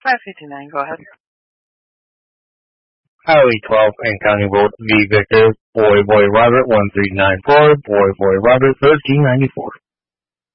559, go ahead. Highway 12 and County Road V. Victor, Boy Robert 1394, Boy Robert 1394.